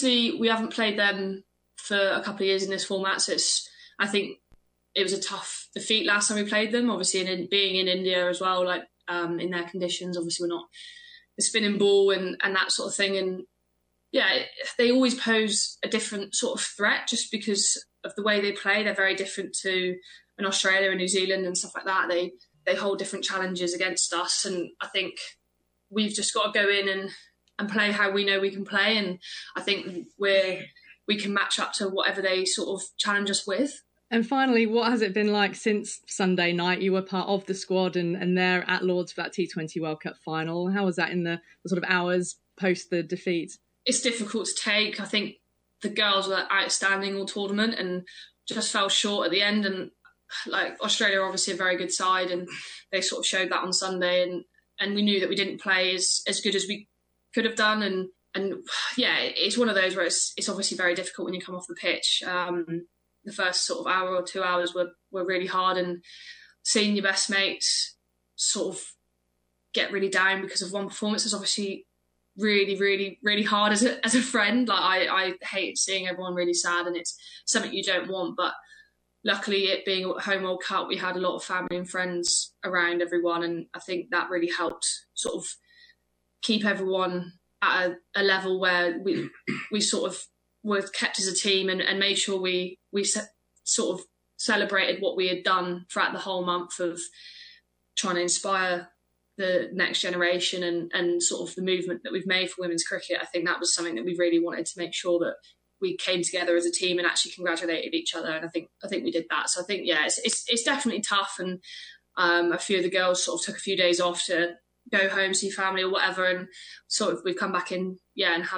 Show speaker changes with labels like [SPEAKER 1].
[SPEAKER 1] obviously we haven't played them for a couple of years in this format, so I think it was a tough defeat last time we played them. Obviously, being in India as well, like in their conditions, obviously we're not the spinning ball and that sort of thing. And yeah, they always pose a different sort of threat just because of the way they play. They're very different to in Australia and New Zealand and stuff like that. They hold different challenges against us, and I think we've just got to go in and play how we know we can play. And I think we can match up to whatever they sort of challenge us with.
[SPEAKER 2] And finally, what has it been like since Sunday night? You were part of the squad and there at Lords for that T20 World Cup final. How was that in the sort of hours post the defeat?
[SPEAKER 1] It's difficult to take. I think the girls were outstanding all tournament and just fell short at the end. And like Australia are obviously a very good side, and they sort of showed that on Sunday. And we knew that we didn't play as good as we could have done. And yeah, it's one of those where it's obviously very difficult when you come off the pitch. The first sort of hour or 2 hours were really hard, and seeing your best mates sort of get really down because of one performance is obviously really, really, really hard as a friend. Like I hate seeing everyone really sad, and it's something you don't want. But luckily, it being a home World Cup, we had a lot of family and friends around everyone, and I think that really helped sort of keep everyone at a level where we sort of were kept as a team and made sure we sort of celebrated what we had done throughout the whole month of trying to inspire the next generation and sort of the movement that we've made for women's cricket. I think that was something that we really wanted to make sure that we came together as a team and actually congratulated each other. And I think we did that. So I think, yeah, it's definitely tough. And a few of the girls sort of took a few days off to go home, see family or whatever. And sort of we've come back in, yeah, and have